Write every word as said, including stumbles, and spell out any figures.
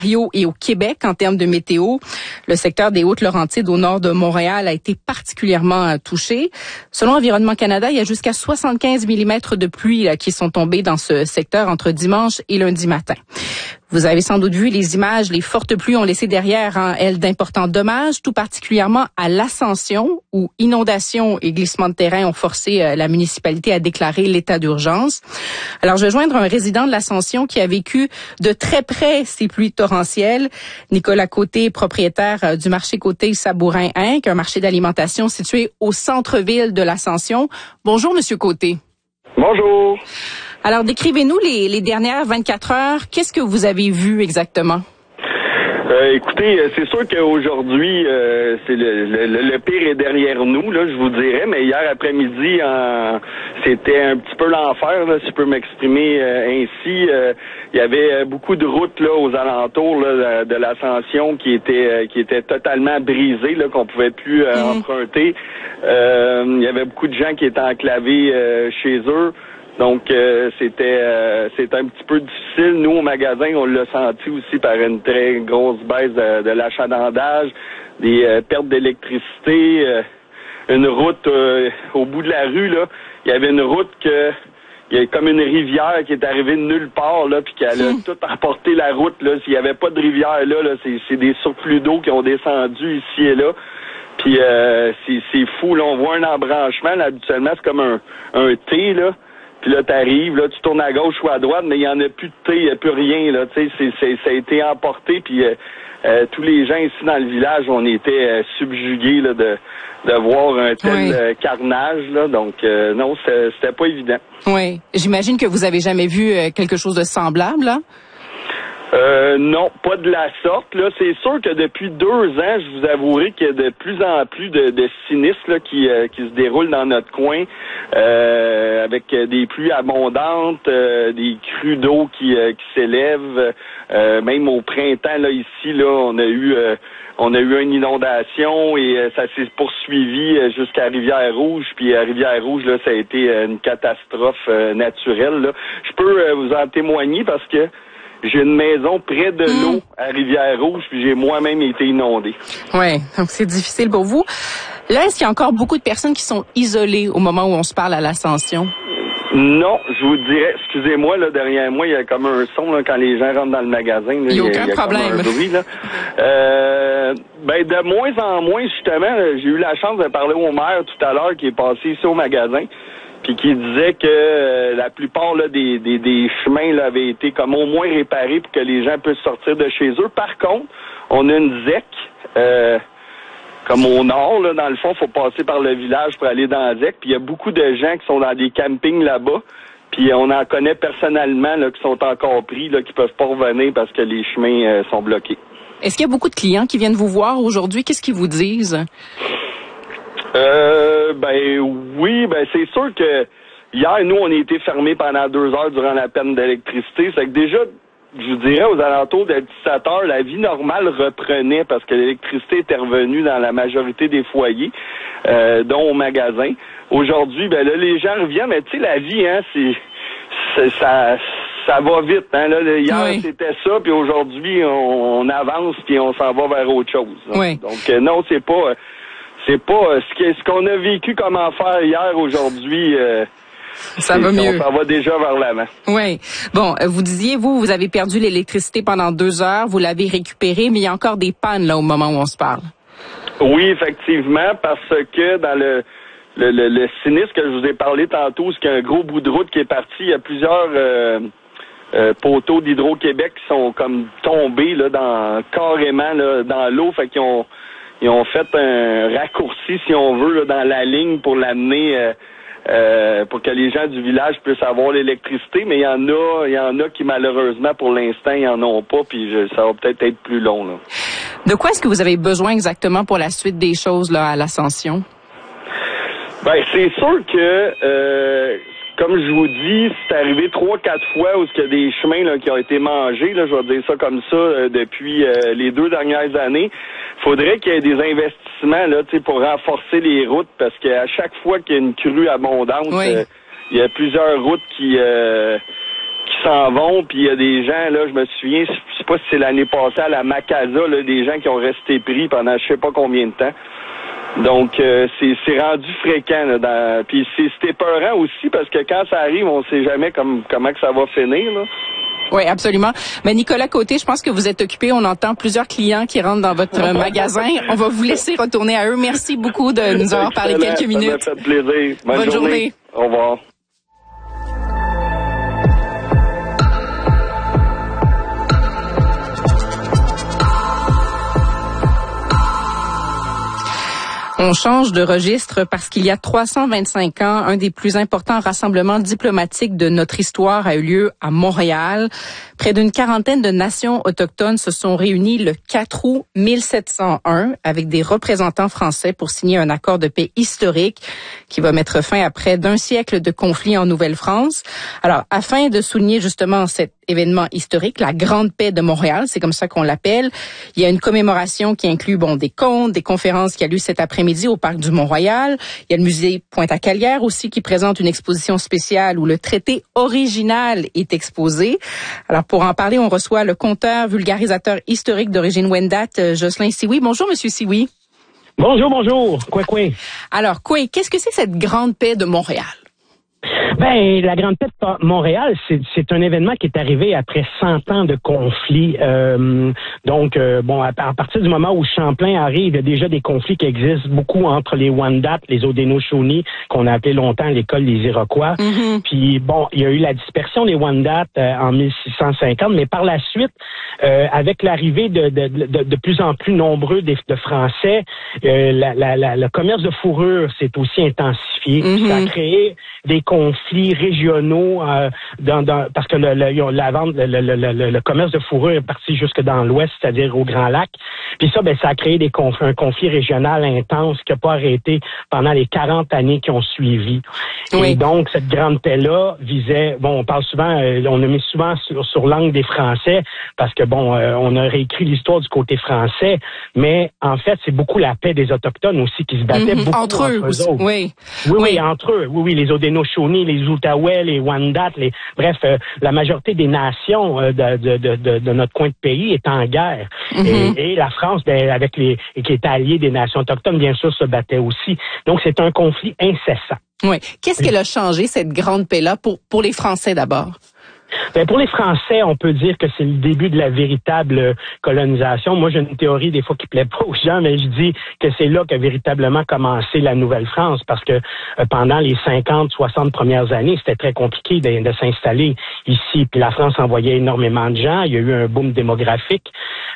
Et au Québec, en termes de météo, le secteur des Hautes-Laurentides au nord de Montréal a été particulièrement touché. Selon Environnement Canada, il y a jusqu'à soixante-quinze millimètres de pluie là, qui sont tombés dans ce secteur entre dimanche et lundi matin. Vous avez sans doute vu les images, les fortes pluies ont laissé derrière, hein, elles, d'importants dommages, tout particulièrement à l'Ascension, où inondations et glissements de terrain ont forcé euh, la municipalité à déclarer l'état d'urgence. Alors, je vais joindre un résident de l'Ascension qui a vécu de très près ces pluies torrentielles. Nicolas Côté, propriétaire euh, du marché Côté Sabourin-Inc, un marché d'alimentation situé au centre-ville de l'Ascension. Bonjour, Monsieur Côté. Bonjour. Alors, décrivez-nous les, les dernières vingt-quatre heures. Qu'est-ce que vous avez vu exactement? Euh, écoutez, c'est sûr qu'aujourd'hui, euh, c'est le, le, le pire est derrière nous, là, je vous dirais, mais hier après-midi, euh, c'était un petit peu l'enfer, là, si je peux m'exprimer euh, ainsi. Euh, il y avait beaucoup de routes là aux alentours là, de, de l'Ascension qui étaient euh, qui étaient totalement brisées, là, qu'on pouvait plus euh, mmh. emprunter. Euh, il y avait beaucoup de gens qui étaient enclavés euh, chez eux. Donc, euh, c'était euh, c'était un petit peu difficile. Nous, au magasin, on l'a senti aussi par une très grosse baisse de, de l'achalandage, des euh, pertes d'électricité, euh, une route euh, au bout de la rue, là, il y avait une route que il y a comme une rivière qui est arrivée de nulle part, là, puis qu'elle a mmh. tout emporté la route, là. S'il n'y avait pas de rivière là, là, c'est, c'est des surplus d'eau qui ont descendu ici et là. Puis euh, c'est, c'est fou, là, on voit un embranchement, là, habituellement, c'est comme un, un T, là. Puis là, t'arrives, là, tu tournes à gauche ou à droite, mais il n'y en a plus de thé, il n'y a plus rien, là, tu sais, c'est, c'est, ça a été emporté, puis euh, euh, tous les gens ici dans le village, on était euh, subjugués, là, de, de voir un tel oui. euh, carnage, là, donc euh, non, c'était, c'était pas évident. Oui, j'imagine que vous avez jamais vu euh, quelque chose de semblable, là? Euh, non, pas de la sorte. Là, c'est sûr que depuis deux ans, je vous avouerai qu'il y a de plus en plus de, de sinistres là, qui, euh, qui se déroulent dans notre coin, euh, avec des pluies abondantes, euh, des crues d'eau qui, euh, qui s'élèvent. Euh, même au printemps, là, ici, là, on a eu euh, on a eu une inondation et euh, ça s'est poursuivi euh, jusqu'à Rivière-Rouge. Puis à Rivière-Rouge, là, ça a été euh, une catastrophe euh, naturelle. Là. Je peux euh, vous en témoigner parce que j'ai une maison près de l'eau mmh. à Rivière-Rouge, puis j'ai moi-même été inondé. Oui, donc c'est difficile pour vous. Là, est-ce qu'il y a encore beaucoup de personnes qui sont isolées au moment où on se parle à l'Ascension? Non, je vous dirais, excusez-moi, là, derrière moi, il y a comme un son là, quand les gens rentrent dans le magasin. Là, il n'y a aucun il y a problème. Comme un bruit, là. Euh, ben, de moins en moins, justement, j'ai eu la chance de parler au maire tout à l'heure qui est passé ici au magasin. Puis qui disait que euh, la plupart là, des, des, des chemins là, avaient été comme au moins réparés pour que les gens puissent sortir de chez eux. Par contre, on a une Z E C, euh, comme au nord, là, dans le fond, il faut passer par le village pour aller dans la Z E C. Puis il y a beaucoup de gens qui sont dans des campings là-bas. Puis on en connaît personnellement là, qui sont encore pris, là, qui peuvent pas revenir parce que les chemins euh, sont bloqués. Est-ce qu'il y a beaucoup de clients qui viennent vous voir aujourd'hui? Qu'est-ce qu'ils vous disent? Euh, ben oui, ben c'est sûr que hier, nous, on a été fermés pendant deux heures durant la panne d'électricité. C'est que déjà, je vous dirais, aux alentours de dix-sept heures, la vie normale reprenait parce que l'électricité était revenue dans la majorité des foyers, euh, dont au magasin. Aujourd'hui, ben là, les gens reviennent, mais tu sais, la vie, hein, c'est, c'est ça... Ça va vite, hein. Là, hier, oui. c'était ça, puis aujourd'hui, on, on avance, puis on s'en va vers autre chose. Oui. Donc, euh, non, c'est pas... C'est pas ce, que, ce qu'on a vécu comme enfer hier, aujourd'hui. Euh, ça va mieux. Ça va déjà vers l'avant. Oui. Bon, vous disiez, vous, vous avez perdu l'électricité pendant deux heures, vous l'avez récupérée, mais il y a encore des pannes là au moment où on se parle. Oui, effectivement, parce que dans le le, le, le sinistre que je vous ai parlé tantôt, c'est qu'il y a un gros bout de route qui est parti. Il y a plusieurs euh, euh, poteaux d'Hydro-Québec qui sont comme tombés là, dans carrément là, dans l'eau, fait qu'ils ont Ils ont fait un raccourci, si on veut, là, dans la ligne pour l'amener, euh, euh, pour que les gens du village puissent avoir l'électricité. Mais il y en a, il y en a qui malheureusement, pour l'instant, ils en ont pas. Puis je, ça va peut-être être plus long. Là. De quoi est-ce que vous avez besoin exactement pour la suite des choses là à l'Ascension? Ben c'est sûr que, euh, comme je vous dis, c'est arrivé trois, quatre fois où il y a des chemins là, qui ont été mangés. Là, je vais dire ça comme ça euh, depuis euh, les deux dernières années. Faudrait qu'il y ait des investissements là, tu sais, pour renforcer les routes parce qu'à chaque fois qu'il y a une crue abondante, oui. euh, il y a plusieurs routes qui euh, qui s'en vont, puis il y a des gens, là, je me souviens, je sais pas si c'est l'année passée à la Macasa, là, des gens qui ont resté pris pendant je sais pas combien de temps. Donc, euh, c'est, c'est rendu fréquent. Là, dans... Puis c'est, c'est épeurant aussi, parce que quand ça arrive, on sait jamais comme, comment que ça va finir, là. Oui, absolument. Mais Nicolas Côté, je pense que vous êtes occupé. On entend plusieurs clients qui rentrent dans votre magasin. On va vous laisser retourner à eux. Merci beaucoup de nous avoir parlé quelques minutes. Ça m'a fait plaisir. Bonne, Bonne journée. journée. Au revoir. On change de registre parce qu'il y a trois cent vingt-cinq ans, un des plus importants rassemblements diplomatiques de notre histoire a eu lieu à Montréal. Près d'une quarantaine de nations autochtones se sont réunies le quatre août mille sept cent un avec des représentants français pour signer un accord de paix historique qui va mettre fin à près d'un siècle de conflits en Nouvelle-France. Alors, afin de souligner justement cet événement historique, la Grande Paix de Montréal, c'est comme ça qu'on l'appelle, il y a une commémoration qui inclut bon des contes, des conférences qui a lieu cet après-midi au Parc du Mont-Royal. Il y a le musée Pointe-à-Calière aussi qui présente une exposition spéciale où le traité original est exposé. Alors, pour en parler, on reçoit le conteur, vulgarisateur historique d'origine Wendat, Jocelyn Sioui. Bonjour, Monsieur Sioui. Bonjour, bonjour. Quoi, quoi. Alors, quoi, qu'est-ce que c'est cette Grande Paix de Montréal? Ben, la Grande Paix de Montréal, c'est, c'est un événement qui est arrivé après cent ans de conflits. Euh, donc, euh, bon, à, à partir du moment où Champlain arrive, il y a déjà des conflits qui existent beaucoup entre les Wendat, les Haudenosaunee, qu'on a appelé longtemps l'école des Iroquois. Mm-hmm. Puis, bon, il y a eu la dispersion des Wendat euh, en mille six cent cinquante, mais par la suite, euh, avec l'arrivée de, de, de, de plus en plus nombreux de, de Français, euh, la, la, la, le commerce de fourrure s'est aussi intensifié. Mm-hmm. Ça a créé des conflits régionaux euh, dans, dans, parce que le, le, la vente, le, le, le, le commerce de fourrure est parti jusque dans l'ouest, c'est-à-dire au Grand Lac. Puis ça, ben, ça a créé des conflits, un conflit régional intense qui n'a pas arrêté pendant les quarante années qui ont suivi. Oui. Et donc, cette grande paix-là visait, bon, on parle souvent, euh, on a mis souvent sur, sur l'angle des Français parce que, bon, euh, on a réécrit l'histoire du côté français, mais en fait, c'est beaucoup la paix des Autochtones aussi qui se battaient mm-hmm. beaucoup entre, entre eux. Aussi. Autres. Oui. Oui, oui, oui, entre eux. Oui, oui, les Haudenosaunee, les Outaouais, les Wendat, les, bref, euh, la majorité des nations euh, de, de, de, de, de notre coin de pays est en guerre. Mm-hmm. Et, et la France, ben, avec les, qui est alliée des nations autochtones, bien sûr, se battait aussi. Donc, c'est un conflit incessant. Oui. Qu'est-ce qu'elle a changé, cette grande paix-là, pour, pour les Français d'abord? Ben pour les Français, on peut dire que c'est le début de la véritable colonisation. Moi, j'ai une théorie des fois qui plaît pas aux gens, mais je dis que c'est là qu'a véritablement commencé la Nouvelle-France, parce que euh, pendant les cinquante, soixante premières années, c'était très compliqué de, de s'installer ici. Puis la France envoyait énormément de gens. Il y a eu un boom démographique.